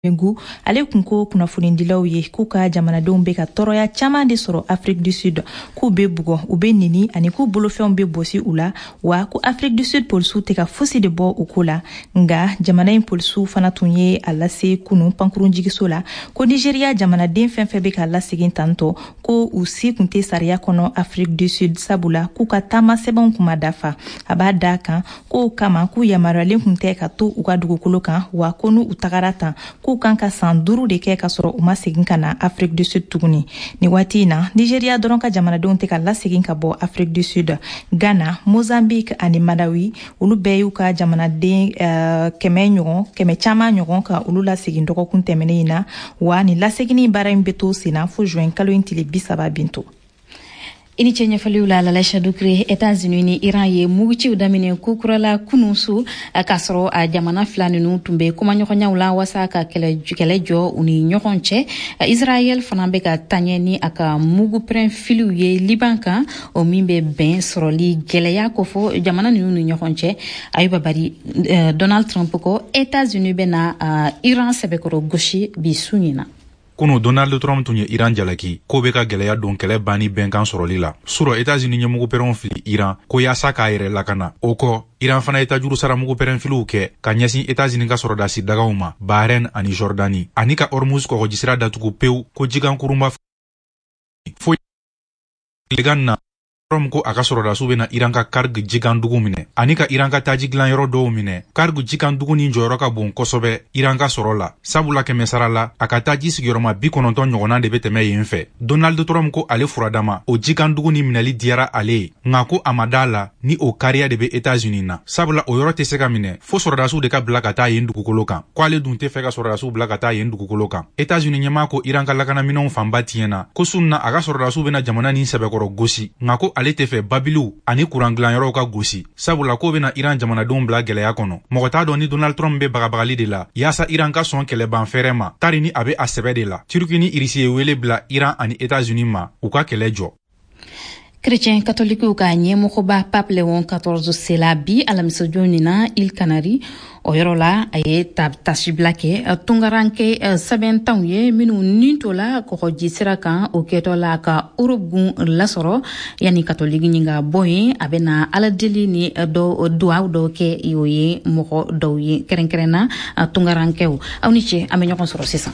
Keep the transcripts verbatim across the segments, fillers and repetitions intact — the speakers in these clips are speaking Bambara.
Bengu ale kunko kunnafonidilaw ye k'u ka jamanadenw bɛ ka tɔɔrɔya caman de sɔrɔ Afrique du Sud k'u bɛ bugɔ u bɛ nini ani k'u bolofɛnw bɛ bosi u la wa ko Afrique du Sud polisiw tɛ ka fosi de bɔ u ko la nga jamana in polisiw fana tun ye a lase kunu pankurun jigiso la ko Nigeria jamanaden fɛn fɛn bɛ ka lasegin tantɔ ko u si kun tɛ sariya kɔnɔ Afrique du Sud sabula k'u ka taama sɛbɛnw kuma dafa a b'a da kan ko kama k'u yamaruyalen kun tɛ ka to u ka dugukolo kan wa ko n'u tagara tan k'u kan ka san duuru de kɛ ka sɔrɔ u ma segin ka na Afrique du Sud tuguni ni waati in na Nigeria dɔrɔn ka jamanadenw tɛ ka lasegin ka bɔ Afrique du Sud Ghana Mozambique ani Malawi olu bɛɛ y'u ka jamanaden uh, kɛmɛ ɲɔgɔn kɛmɛ caman ɲɔgɔn ka olu lasegin dɔgɔkun tɛmɛnen in na wa ni lasegini baara in bɛ to sen na fo juin kalo in tile bi saba binto. Ini chenye faliula la laisha dukre États-Unis ni Iran ye mugici udamine kukurala kunusu kasro a jamana flani nu tumbe kuma nyokonya ula wasa ka kele kele jo uni nyokonche Israel fanambe ka tanye ni aka mugu pren filu ye Libanka o mimbe ben sroli geleya kofo jamana nu nyokonche ayuba bari uh, Donald Trump ko États-Unis bena uh, Iran sebekoro goshi bisunina Kuno Donald Trump tunye Iran jalaki ko be ka gɛlɛya don kɛlɛ bani bɛnkan sɔrɔli la suro États-Unis ɲɛmugu pɛrɛnw fili Iran ko yaasa k'a yɛrɛ lakana o kɔ Iran fana eta juru sara mugu pɛrɛn filiw kɛ ka ɲɛsin États-Unis ka sɔrɔdasi dagaw ma Bahrain ani Jordanie ani ka Hormuz kɔgɔjisira datugu pewu ko jikan kurunba fo legan na Trump ko a ka sɔrɔdasiw bena Iran ka Karg jikan dugu minɛ ani ka Iran ka taji gilan yɔrɔ dɔw minɛ Karg jikan dugu ni jɔyɔrɔ ka bon kosɛbɛ Iran ka sɔrɔ la sabula kɛmɛ sara la a ka taji sigiyɔrɔma bi kɔnɔntɔn ɲɔgɔnna de bɛ tɛmɛ yen fɛ Donald Trump ko ale furadama o jikan dugu ni minɛli diyara ale ye nka ko a ma d'a la ni o kariya de bɛ États-Unis na sabula o yɔrɔ tɛ se ka minɛ fo sɔrɔdasiw de ka bila ka taa yen dugukolo kan ko ale dun tɛ fɛ ka sɔrɔdasiw bila ka taa yen dugukolo kan États-Unis ɲɛmaa ko Iran ka lakanaminɛw fanba tiɲɛna ko sunna a ka sɔrɔdasiw bena jamana ni sɛbɛkɔrɔ gosi nka ko ale tɛ fɛ babiliw ani kuran dilanyɔrɔw ka gosi sabula ko bena Iran jamanadenw bila gɛlɛya kɔnɔ mɔgɔ t'a dɔn ni Donald Trump bɛ bagabagali de la yaasa Iran ka sɔn kɛlɛban fɛrɛ ma tari ni a bɛ a sɛbɛ de la Turki ni Irisi ye wele bila Iran ani États-Unis ma u ka kɛlɛ jɔ. Chrétien catholique ka ɲɛmɔgɔba Pape Léon quatorze sela bi alamisa jonina il Canari o yɔrɔ la a ye tasibila kɛ tungaranke sɛbɛntanw ye minnu nin to la kɔgɔji sira kan o kɛtɔ la ka Europe gun lasɔrɔ yanni catholique ɲin ka bɔ yen a bɛna ala deli ni dɔ duwaw dɔw kɛ o ye mɔgɔ dɔw ye kɛrɛnkɛrɛnna tungarankew aw ni ce an bɛ ɲɔgɔn sɔrɔ sisan.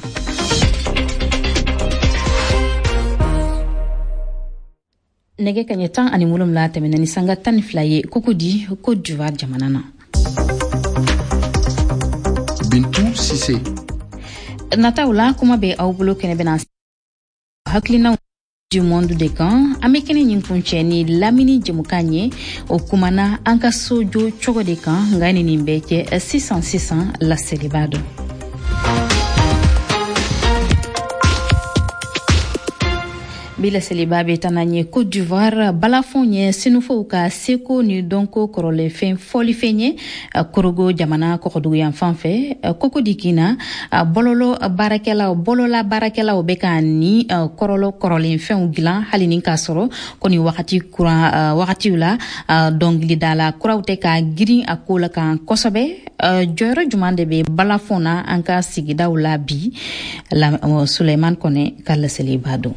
Nege kaɲɛ tan ani wolonwula tɛmɛna ni sanga tan ni fila ye Cocody Côte d'Ivoire jamana na. Bintu Sise. Nataw la kuma bɛ aw bolo kɛnɛ bɛna hakilinaw du monde de kan an bɛ kɛnɛ ɲin kun cɛ ni lamini jɛmukan ye o kumana an ka sojo cogo de kan nka ni nin bɛɛ kɛ sisan sisan laseliba dɔn. Bila seliba be tananye Côte d'Ivoire balafon ye sinufo ka seko ni donko korole fen foli fenye korogo jamana kokodugu yan fanfɛ Cocody kina bololo barakɛla bolola barakɛla o be ka ni korolo korolen fɛnw gilan hali ni ka sɔrɔ ko ni wakati kura wakati la dongili dala kuraw tɛ ka girin a ko la kan kosɛbɛ jɔyɔrɔ juman de be balafon na an ka sigidaw la bi Suleiman Kone ka laseliba don.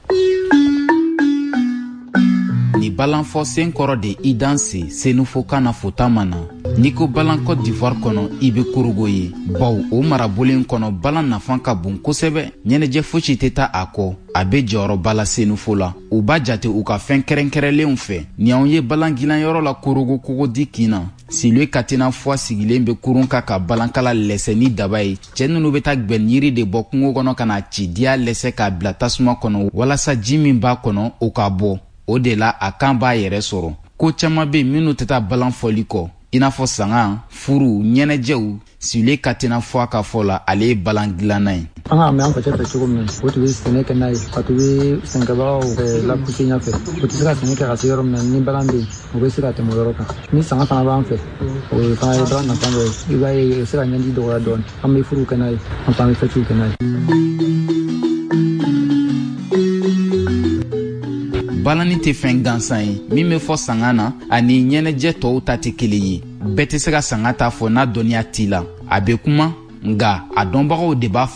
Ni balanfɔ sen kɔrɔ de i danse senufo kana fota mana ni ko balan Côte d'Ivoire kɔnɔ i be kurugo ye baw o marabolen kɔnɔ balan nafan ka bon kosɛbɛ ɲɛnɛjɛ fosi tɛ ta a kɔ a be jɔyɔrɔ bala senufo la u b'a jate u ka fɛn kɛrɛnkɛrɛnlenw fɛ ni anw ye balan gilanyɔrɔ la kurugo kogodi kina Silwe Katina fwa sigilen be kurun ka ka balankala lɛsɛ ni daba ye cɛ nunu be taa gbɛn yiri de bɔ kungo kɔnɔ ka na ci diya lɛsɛ k'a bila tasuma kɔnɔ walasa ji min b'a kɔnɔ o ka bɔ o de la a kan b'a yɛrɛ sɔrɔ ko caman be minnu tɛ taa balan fɔli kɔ i n'a fɔ sanga furu ɲɛnɛjɛw Silwe Katina fwa ka fɔ la ale ye balan dilanna ye an ka mɛ an facɛ fɛ cogo min o tun bɛ sɛnɛ kɛ n'a ye a tun bɛ sɛnɛkɛbagaw lapuse ɲɛfɛ o tɛ se ka sɛnɛ kɛ ka se yɔrɔ min na ni balan bɛ yen o bɛ se ka tɛmɛ o yɔrɔ kan ni sanga fana b'an fɛ o ye fana ye balan nafa dɔ ye i b'a ye o bɛ se ka ɲɛji dɔgɔya dɔɔni an bɛ furu kɛ n'a ye an fana bɛ fɛtiw kɛ n'a ye. Balani tɛ fɛn gansan ye min bɛ fɔ sanga na ani ɲɛnɛjɛ tɔw ta tɛ kelen ye bɛɛ tɛ se ka sanga ta fɔ n'a dɔnniya t'i la a bɛ kuma nga a dɔnbagaw de b'a